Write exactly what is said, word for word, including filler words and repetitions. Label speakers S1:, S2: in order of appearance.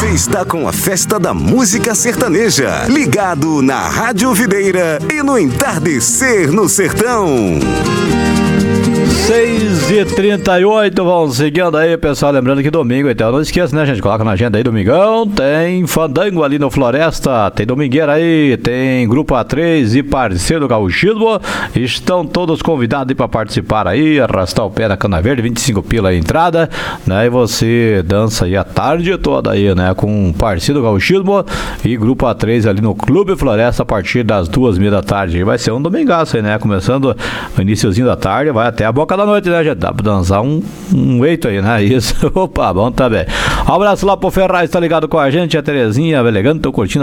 S1: Você está com a Festa da Música Sertaneja, ligado na Rádio Videira e no Entardecer no Sertão.
S2: seis e trinta e oito, vamos seguindo aí, pessoal. Lembrando que domingo, então, não esqueça, né, gente? Coloca na agenda aí, domingão. Tem fandango ali no Floresta, tem domingueira aí, tem Grupo A três e Parceiro do Gauchismo. Estão todos convidados aí pra participar aí, arrastar o pé na Cana Verde, vinte e cinco pila a entrada, né? E você dança aí a tarde toda aí, né? Com Parceiro do Gauchismo e Grupo A três ali no Clube Floresta a partir das duas e meia da tarde. Vai ser um domingaço aí, né? Começando o iniciozinho da tarde, vai até a boca da noite, né? Já dá pra dançar um, um eito aí, né? Isso. Opa, bom também. Um abraço lá pro Ferraz, tá ligado com a gente, a Terezinha, elegante, tô curtindo